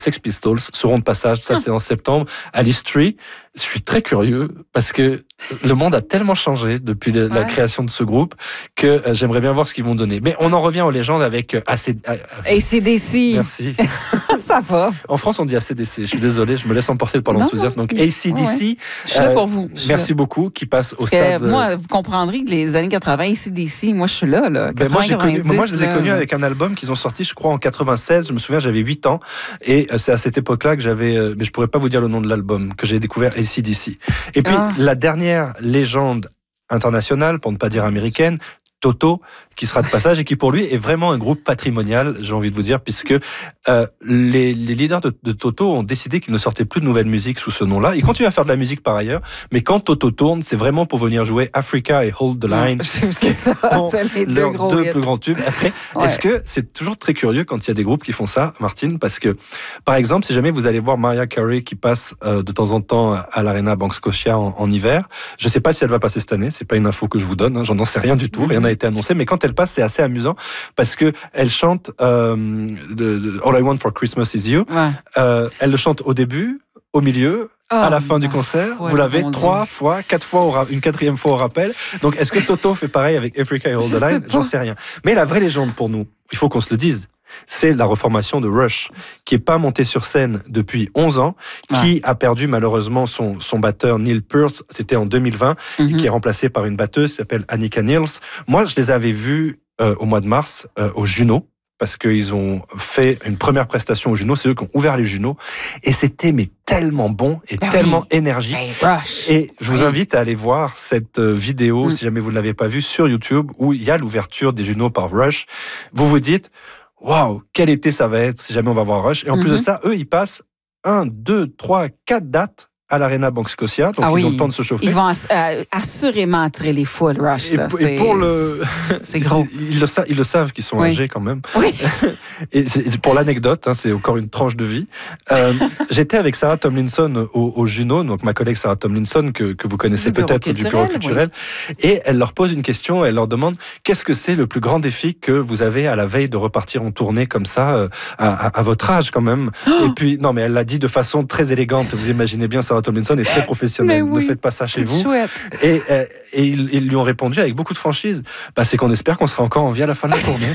Sex Pistols seront de passage, ça c'est en septembre, à l'Eastry. Je suis très curieux parce que le monde a tellement changé depuis la création de ce groupe que j'aimerais bien voir ce qu'ils vont donner. Mais on en revient aux légendes avec AC/DC. Merci. Ça va. En France, on dit AC/DC. Je suis désolé, je me laisse emporter par l'enthousiasme. Donc AC/DC. Je suis là pour vous. Merci beaucoup, qui passe au stade. Moi, vous comprendrez que les années 80, AC/DC, moi je suis là. Moi, je les ai connus avec un album qu'ils ont sorti, je crois, en 96. Je me souviens, j'avais 8 ans. Et c'est à cette époque-là que j'avais... mais je pourrais pas vous dire le nom de l'album, que j'ai découvert AC/DC. Et puis, la dernière légende internationale, pour ne pas dire américaine, Toto, qui sera de passage et qui pour lui est vraiment un groupe patrimonial, j'ai envie de vous dire, puisque les leaders de Toto ont décidé qu'ils ne sortaient plus de nouvelle musique sous ce nom-là. Ils continuent à faire de la musique par ailleurs, mais quand Toto tourne, c'est vraiment pour venir jouer Africa et Hold the Line. C'est ça, c'est les deux plus grands tubes. Après, est-ce que c'est toujours très curieux quand il y a des groupes qui font ça, Martine? Parce que, par exemple, si jamais vous allez voir Mariah Carey qui passe de temps en temps à l'Arena Bank Scotia en hiver, je ne sais pas si elle va passer cette année, c'est pas une info que je vous donne, j'en sais rien du tout, rien n'a été annoncé, mais quand elle passe, c'est assez amusant parce que elle chante All I Want for Christmas Is You. Elle le chante au début, au milieu, à la fin du concert. Vous l'avez 3 fois, 4 fois, une 4e fois au rappel. Donc, est-ce que Toto fait pareil avec Africa et Hold the Line? J'en sais rien. Mais la vraie légende pour nous, il faut qu'on se le dise, c'est la reformation de Rush, qui n'est pas monté sur scène depuis 11 ans, qui a perdu malheureusement son batteur Neil Pearce, c'était en 2020, et qui est remplacé par une batteuse qui s'appelle Annika Niels. Moi, je les avais vus au mois de mars au Juno, parce qu'ils ont fait une première prestation au Juno, c'est eux qui ont ouvert les Juno, et c'était tellement bon et tellement énergique. Et je vous invite à aller voir cette vidéo, si jamais vous ne l'avez pas vue, sur YouTube, où il y a l'ouverture des Juno par Rush. Vous vous dites, waouh, quel été ça va être si jamais on va voir Rush. Et en plus de ça, eux, ils passent 1, 2, 3, 4 dates à l'Arena Bank Scotia, donc ils ont le temps de se chauffer. Ils vont assurément attirer les foules, Rush. Et pour c'est gros. Ils le savent qu'ils sont âgés quand même. Oui. Et pour l'anecdote, c'est encore une tranche de vie. J'étais avec Sarah Tomlinson au Juno, donc ma collègue Sarah Tomlinson, que vous connaissez peut-être du Bureau culturel. Oui. Et elle leur pose une question, elle leur demande qu'est-ce que c'est le plus grand défi que vous avez à la veille de repartir en tournée comme ça, à votre âge quand même. Et puis, non, mais elle l'a dit de façon très élégante. Vous imaginez bien, Sarah Tomlinson est très professionnelle. Ne faites pas ça chez vous. Chouette. Et ils lui ont répondu avec beaucoup de franchise. C'est qu'on espère qu'on sera encore en vie à la fin de la tournée.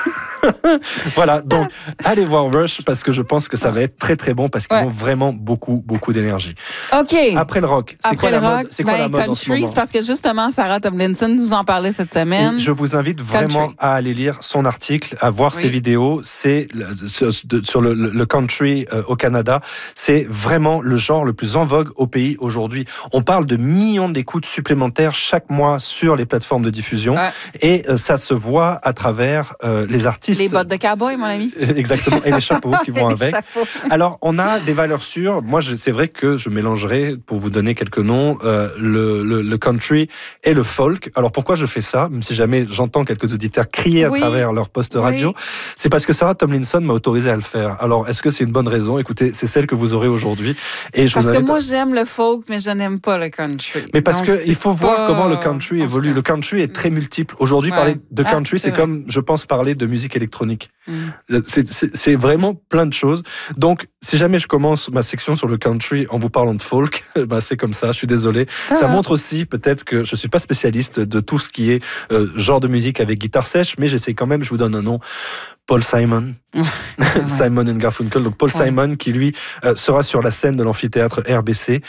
Voilà, donc allez voir Rush parce que je pense que ça va être très très bon parce qu'ils ont vraiment beaucoup d'énergie. OK. Après le rock, c'est quoi la mode? C'est quoi la mode en ce moment? Parce que justement Sarah Tomlinson nous en parlait cette semaine. Et je vous invite vraiment à aller lire son article, à voir ses vidéos. C'est sur le country au Canada. C'est vraiment le genre le plus en vogue au pays aujourd'hui. On parle de millions d'écoutes supplémentaires chaque mois sur les plateformes de diffusion et ça se voit à travers les artistes. Les bottes de cowboy, mon ami. Exactement, et les chapeaux qui vont avec. Alors, on a des valeurs sûres. Moi, c'est vrai que je mélangerai, pour vous donner quelques noms, le country et le folk. Alors, pourquoi je fais ça? Même si jamais j'entends quelques auditeurs crier à travers leur poste radio, c'est parce que Sarah Tomlinson m'a autorisé à le faire. Alors, est-ce que c'est une bonne raison? Écoutez, c'est celle que vous aurez aujourd'hui. Parce que moi, j'aime le folk, mais je n'aime pas le country. Mais parce qu'il faut voir comment le country évolue. Le country est très multiple. Aujourd'hui, parler de country, c'est comme, je pense, parler de musique électronique. C'est vraiment plein de choses. Donc, si jamais je commence ma section sur le country en vous parlant de folk, c'est comme ça, je suis désolé. Ça montre aussi peut-être que je ne suis pas spécialiste de tout ce qui est genre de musique avec guitare sèche, mais j'essaie quand même, je vous donne un nom, Paul Simon. Simon and Garfunkel. Donc Paul Simon qui, lui, sera sur la scène de l'amphithéâtre RBC.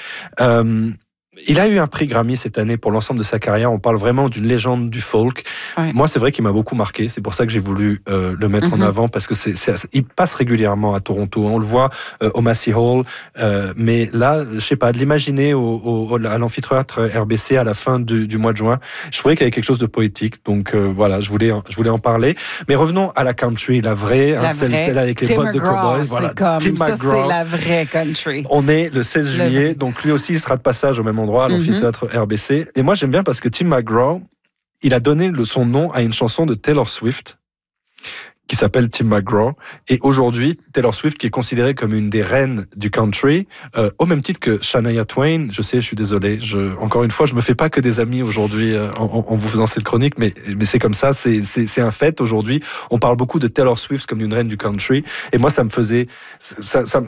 Il a eu un prix Grammy cette année pour l'ensemble de sa carrière. On parle vraiment d'une légende du folk. Moi, c'est vrai qu'il m'a beaucoup marqué. C'est pour ça que j'ai voulu le mettre en avant parce que il passe régulièrement à Toronto. On le voit au Massey Hall. Mais là, je sais pas, de l'imaginer à l'amphithéâtre RBC à la fin du mois de juin, je trouvais qu'il y avait quelque chose de poétique. Donc voilà, je voulais en parler. Mais revenons à la country, la vraie, celle avec les bottes de cowboy. Voilà, Tim McGraw, c'est la vraie country. On est le 16 juillet, donc lui aussi il sera de passage au même endroit, à l'amphithéâtre RBC. Et moi, j'aime bien parce que Tim McGraw, il a donné son nom à une chanson de Taylor Swift qui s'appelle Tim McGraw. Et aujourd'hui, Taylor Swift, qui est considérée comme une des reines du country, au même titre que Shania Twain, je sais, je suis désolé, encore une fois, je me fais pas que des amis aujourd'hui en vous faisant cette chronique, mais c'est comme ça, c'est un fait aujourd'hui. On parle beaucoup de Taylor Swift comme une reine du country, et moi, ça me faisait, ça